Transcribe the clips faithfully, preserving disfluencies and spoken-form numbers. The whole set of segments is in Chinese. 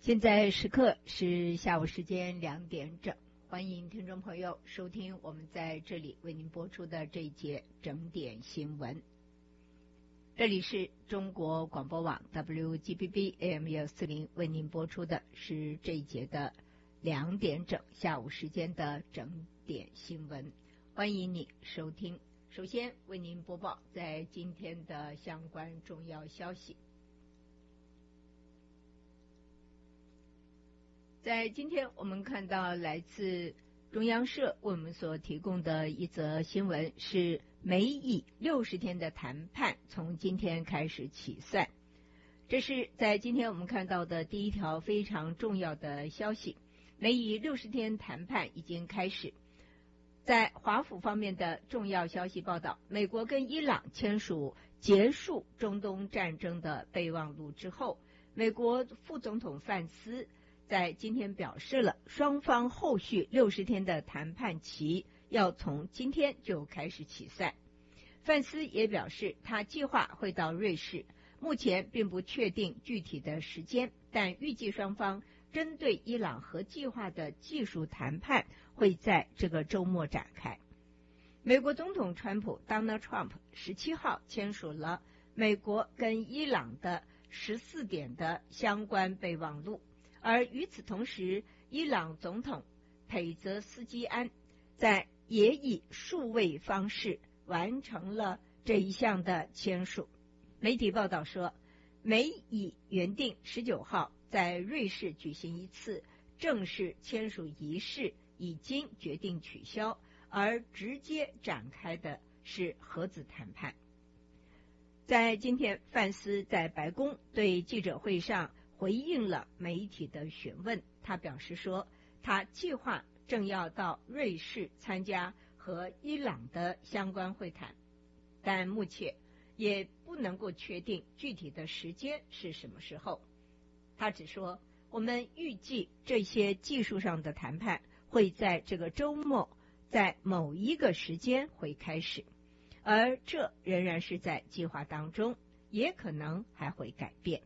现在时刻是下午时间两点整，欢迎听众朋友收听我们在这里为您播出的这一节整点新闻。这里是中国广播网 W G B B A M 一四零为您播出的是这一节的两点整下午时间的整点新闻，欢迎你收听。首先为您播报在今天的相关重要消息。在今天我们看到来自中央社为我们所提供的一则新闻，是美以六十天的谈判从今天开始起算。这是在今天我们看到的第一条非常重要的消息，美以六十天谈判已经开始。在华府方面的重要消息报道，美国跟伊朗签署结束中东战争的备忘录之后，美国副总统范斯在今天表示了双方后续六十天的谈判期要从今天就开始起算。范斯也表示他计划会到瑞士，目前并不确定具体的时间，但预计双方针对伊朗核计划的技术谈判会在这个周末展开。美国总统川普 Donald Trump 十七号签署了美国跟伊朗的十四点的相关备忘录，而与此同时，伊朗总统裴泽斯基安在也以数位方式完成了这一项的签署。媒体报道说，美以原定十九号在瑞士举行一次正式签署仪式已经决定取消，而直接展开的是核子谈判。在今天，范斯在白宫对记者会上回应了媒体的询问，他表示说，他计划正要到瑞士参加和伊朗的相关会谈，但目前也不能够确定具体的时间是什么时候。他只说，我们预计这些技术上的谈判会在这个周末在某一个时间会开始，而这仍然是在计划当中，也可能还会改变。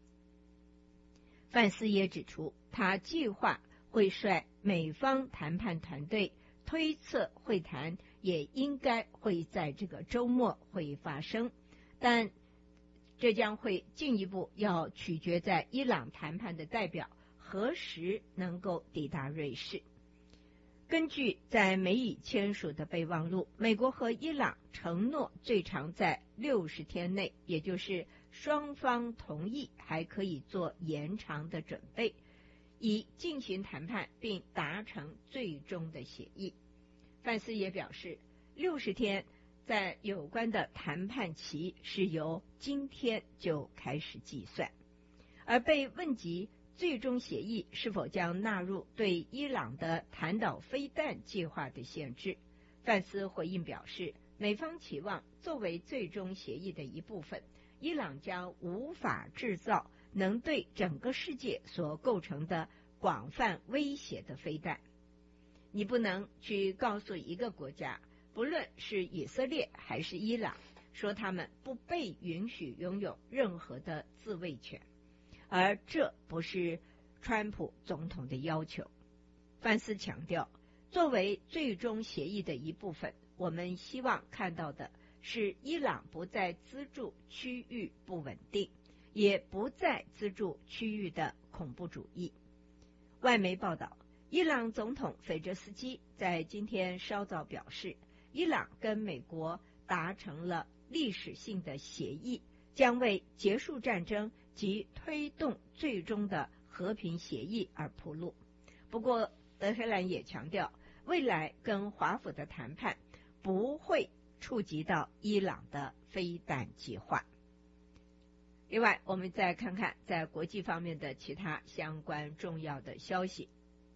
范斯也指出，他计划会率美方谈判团队，推测会谈也应该会在这个周末会发生，但这将会进一步要取决在伊朗谈判的代表何时能够抵达瑞士。根据在美以签署的备忘录，美国和伊朗承诺最长在六十天内，也就是双方同意还可以做延长的准备，以进行谈判并达成最终的协议。范斯也表示，六十天在有关的谈判期是由今天就开始计算。而被问及最终协议是否将纳入对伊朗的弹道飞弹计划的限制，范斯回应表示，美方期望作为最终协议的一部分，伊朗将无法制造能对整个世界所构成的广泛威胁的飞弹。你不能去告诉一个国家，不论是以色列还是伊朗，说他们不被允许拥有任何的自卫权，而这不是川普总统的要求。范斯强调，作为最终协议的一部分，我们希望看到的是伊朗不再资助区域不稳定，也不再资助区域的恐怖主义。外媒报道，伊朗总统斐泽斯基在今天稍早表示，伊朗跟美国达成了历史性的协议，将为结束战争及推动最终的和平协议而铺路。不过，德黑兰也强调，未来跟华府的谈判不会触及到伊朗的飞弹计划。另外，我们再看看在国际方面的其他相关重要的消息。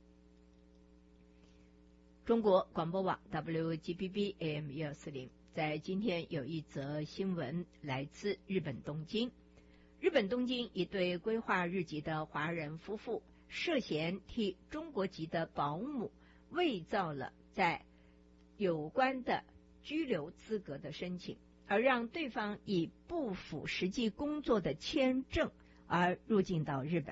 中国广播网 W G B B A M 一二四零在今天有一则新闻来自日本东京。日本东京一对规划日籍的华人夫妇涉嫌替中国籍的保姆伪造了在有关的居留资格的申请，而让对方以不符实际工作的签证而入境到日本。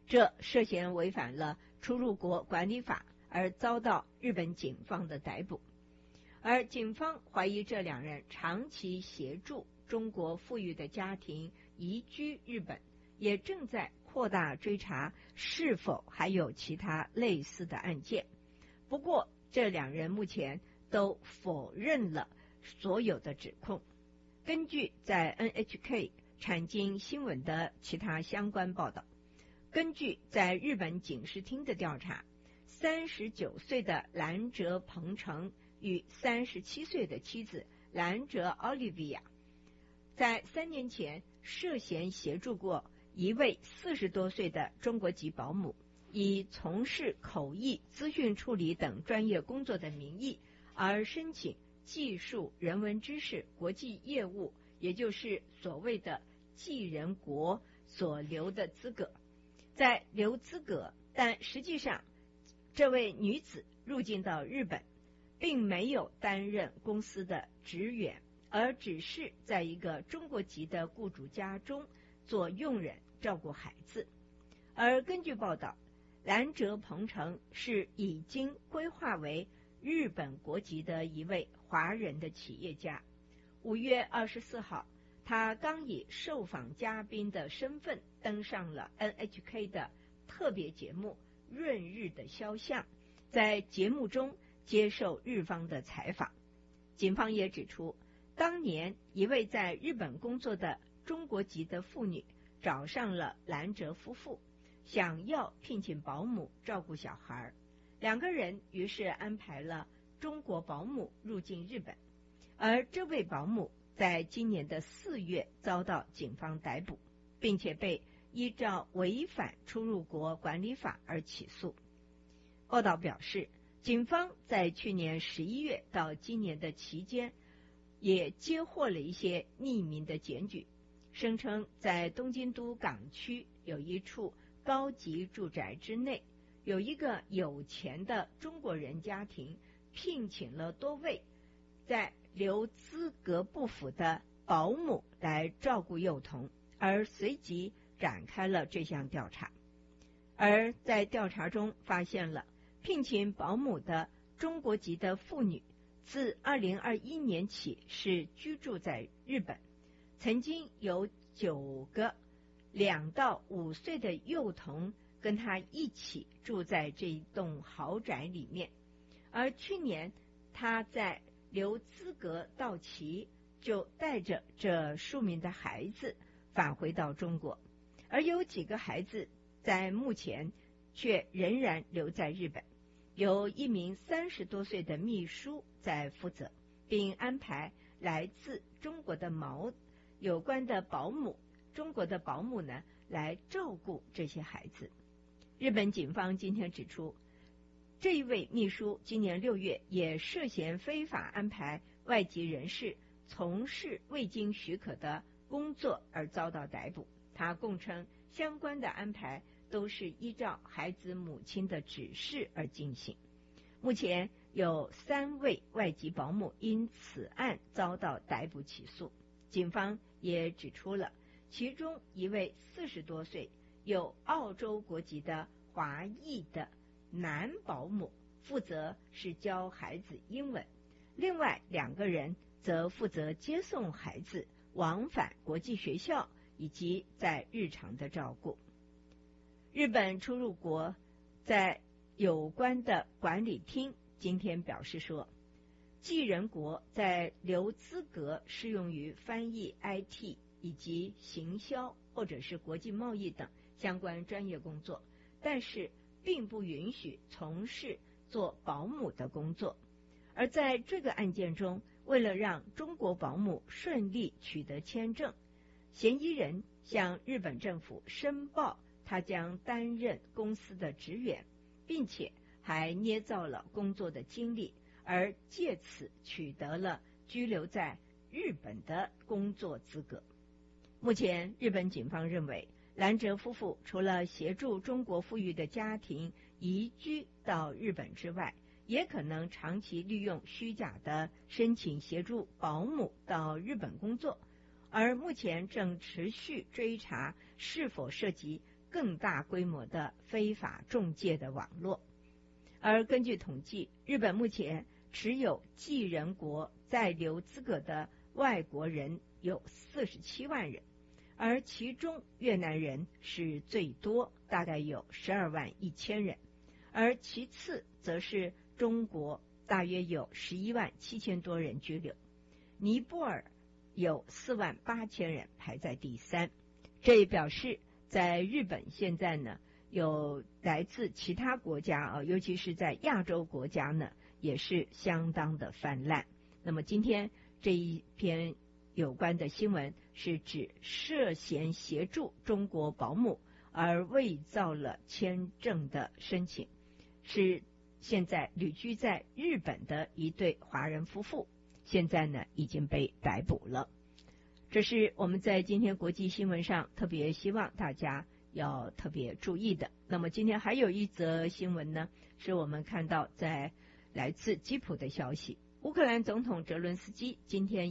这涉嫌违反了出入国管理法，而遭到日本警方的逮捕。而警方怀疑这两人长期协助中国富裕的家庭移居日本，也正在扩大追查是否还有其他类似的案件。不过，这两人目前都否认了所有的指控。根据在 N H K 产经新闻的其他相关报道，根据在日本警视厅的调查，三十九岁的兰哲鹏程与三十七岁的妻子兰哲奥利维亚，在三年前涉嫌协助过一位四十多岁的中国籍保姆，以从事口译、资讯处理等专业工作的名义，而申请技术人文知识国际业务，也就是所谓的寄人国所留的资格。在留资格，但实际上这位女子入境到日本，并没有担任公司的职员，而只是在一个中国籍的雇主家中做佣人，照顾孩子。而根据报道，兰哲鹏程是已经规划为日本国籍的一位华人的企业家。五月二十四号，他刚以受访嘉宾的身份登上了 N H K 的特别节目《闰日的肖像》，在节目中接受日方的采访。警方也指出，当年一位在日本工作的中国籍的妇女找上了兰哲夫妇，想要聘请保姆照顾小孩，两个人于是安排了中国保姆入境日本，而这位保姆在今年的四月遭到警方逮捕，并且被依照违反出入国管理法而起诉。报道表示，警方在去年十一月到今年的期间，也接获了一些匿名的检举，声称在东京都港区有一处高级住宅之内，有一个有钱的中国人家庭聘请了多位在留资格不符的保姆来照顾幼童，而随即展开了这项调查。而在调查中发现了聘请保姆的中国籍的妇女自二零二一年起是居住在日本，曾经有九个两到五岁的幼童跟她一起住在这一栋豪宅里面，而去年她在留资格到期，就带着这数名的孩子返回到中国，而有几个孩子在目前却仍然留在日本，由一名三十多岁的秘书在负责，并安排来自中国的毛有关的保姆，中国的保姆呢来照顾这些孩子。日本警方今天指出，这一位秘书今年六月也涉嫌非法安排外籍人士从事未经许可的工作而遭到逮捕。他供称，相关的安排都是依照孩子母亲的指示而进行。目前有三位外籍保姆因此案遭到逮捕起诉。警方也指出了，其中一位四十多岁有澳洲国籍的华裔的男保姆负责是教孩子英文，另外两个人则负责接送孩子往返国际学校以及在日常的照顾。日本出入国在有关的管理厅今天表示说，寄人国在留资格适用于翻译 I T 以及行销或者是国际贸易等相关专业工作，但是并不允许从事做保姆的工作。而在这个案件中，为了让中国保姆顺利取得签证，嫌疑人向日本政府申报他将担任公司的职员，并且还捏造了工作的经历，而借此取得了居留在日本的工作资格。目前日本警方认为，兰哲夫妇除了协助中国富裕的家庭移居到日本之外，也可能长期利用虚假的申请协助保姆到日本工作，而目前正持续追查是否涉及更大规模的非法中介的网络。而根据统计，日本目前持有继人国在留资格的外国人有四十七万人，而其中越南人是最多，大概有十二万一千人，而其次则是中国，大约有十一万七千多人居留，尼泊尔有四万八千人排在第三。这也表示在日本现在呢，有来自其他国家啊，尤其是在亚洲国家呢，也是相当的泛滥。那么今天这一篇有关的新闻是指涉嫌协助中国保姆而伪造了签证的申请，是现在旅居在日本的一对华人夫妇，现在呢已经被逮捕了。这是我们在今天国际新闻上特别希望大家要特别注意的。那么今天还有一则新闻呢，是我们看到在来自基辅的消息，乌克兰总统泽伦斯基今天